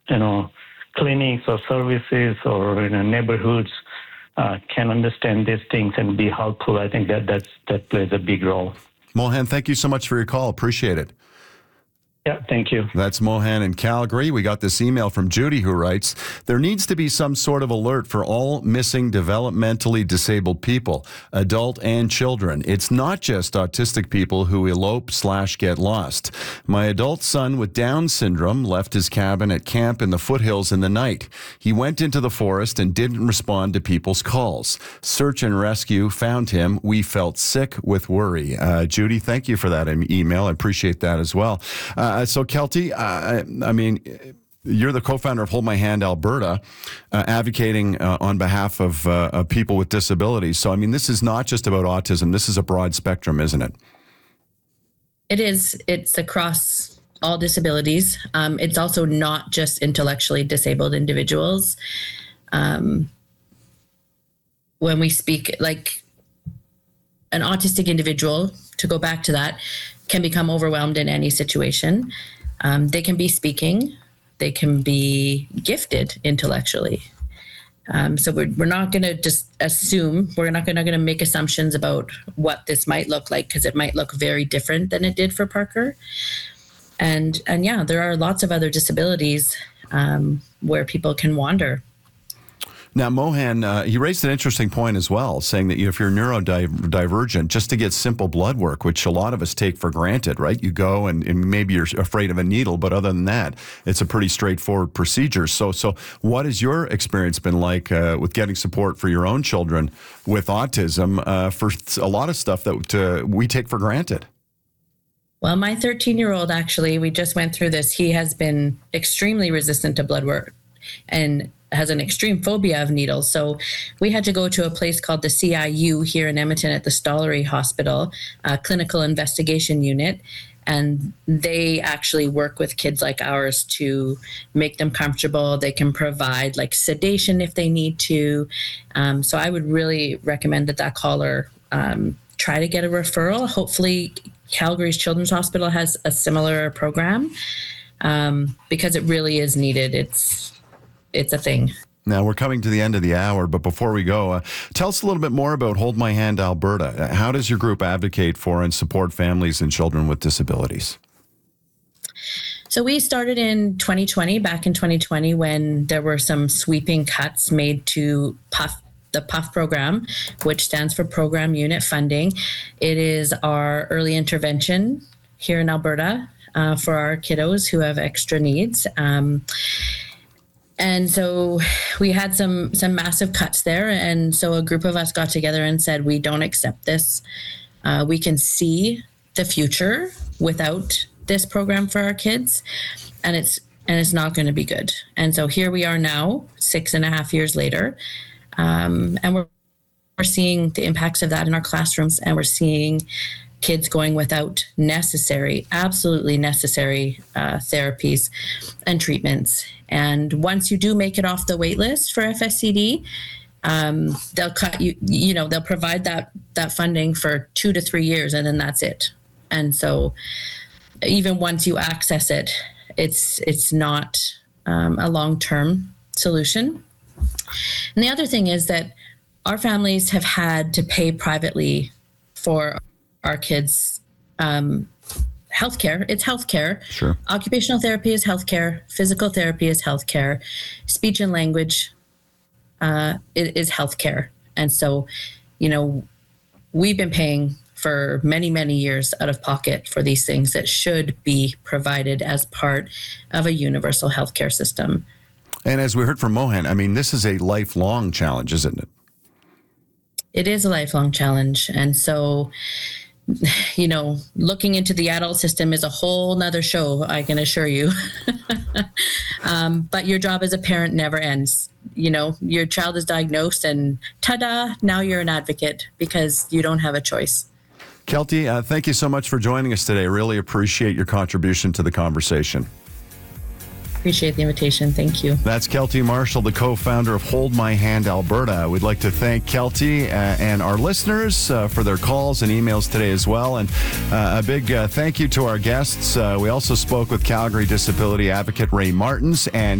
clinics or services or neighborhoods can understand these things and be helpful. I think that plays a big role. Mohan, thank you so much for your call. Appreciate it. Yeah, thank you. That's Mohan in Calgary. We got this email from Judy who writes, there needs to be some sort of alert for all missing developmentally disabled people, adult and children. It's not just autistic people who elope/get lost. My adult son with Down syndrome left his cabin at camp in the foothills in the night. He went into the forest and didn't respond to people's calls. Search and rescue found him. We felt sick with worry. Judy, thank you for that email. I appreciate that as well. So, Kelty, you're the co-founder of Hold My Hand Alberta, advocating on behalf of people with disabilities. So, this is not just about autism. This is a broad spectrum, isn't it? It is. It's across all disabilities. It's also not just intellectually disabled individuals. When we speak, like an autistic individual, to go back to that, can become overwhelmed in any situation. They can be speaking. They can be gifted intellectually. So we're not going to just assume, we're not going to make assumptions about what this might look like, because it might look very different than it did for Parker. And yeah, there are lots of other disabilities where people can wander. Now, Mohan, you raised an interesting point as well, saying that if you're neurodivergent, just to get simple blood work, which a lot of us take for granted, right? You go and maybe you're afraid of a needle, but other than that, it's a pretty straightforward procedure. So what has your experience been like with getting support for your own children with autism for a lot of stuff that we take for granted? Well, my 13-year-old, actually, we just went through this. He has been extremely resistant to blood work and has an extreme phobia of needles. So we had to go to a place called the CIU here in Edmonton at the Stollery Hospital, a clinical investigation unit. And they actually work with kids like ours to make them comfortable. They can provide like sedation if they need to. So I would really recommend that caller try to get a referral. Hopefully Calgary's Children's Hospital has a similar program because it really is needed. It's a thing. Now, we're coming to the end of the hour, but before we go, tell us a little bit more about Hold My Hand Alberta. How does your group advocate for and support families and children with disabilities? So we started in 2020, back in 2020, when there were some sweeping cuts made to the PUF program, which stands for Program Unit Funding. It is our early intervention here in Alberta for our kiddos who have extra needs. And so we had some massive cuts there. And so a group of us got together and said, we don't accept this. We can see the future without this program for our kids. And it's not going to be good. And so here we are now, 6.5 years later. And we're seeing the impacts of that in our classrooms. And we're seeing kids going without absolutely necessary therapies and treatments. And once you do make it off the wait list for FSCD, they'll cut you, they'll provide that funding for 2 to 3 years, and then that's it. And so even once you access it, it's not a long-term solution. And the other thing is that our families have had to pay privately for our kids' healthcare. It's healthcare. Sure. Occupational therapy is healthcare. Physical therapy is healthcare. Speech and language is healthcare. And so, we've been paying for many, many years out of pocket for these things that should be provided as part of a universal healthcare system. And as we heard from Mohan, this is a lifelong challenge, isn't it? It is a lifelong challenge. And so, looking into the adult system is a whole nother show, I can assure you. But your job as a parent never ends. Your child is diagnosed and ta-da, now you're an advocate because you don't have a choice. Kelty, thank you so much for joining us today. Really appreciate your contribution to the conversation. Appreciate the invitation. Thank you. That's Kelty Marshall, the co-founder of Hold My Hand Alberta. We'd like to thank Kelty and our listeners for their calls and emails today as well. And a big thank you to our guests. We also spoke with Calgary disability advocate Ray Martins and